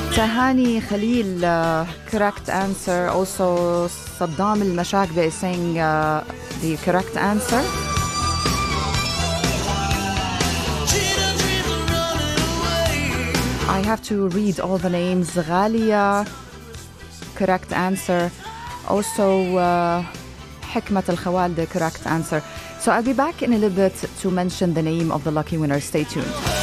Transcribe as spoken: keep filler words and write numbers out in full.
Tahani Khalil, uh, correct answer. Also, Saddam Al-Mashakbe is saying uh, the correct answer. I have to read all the names. Ghalia, correct answer. Also, uh, Hikmat Al-Khawal, the correct answer. So I'll be back in a little bit to mention the name of the lucky winner. Stay tuned.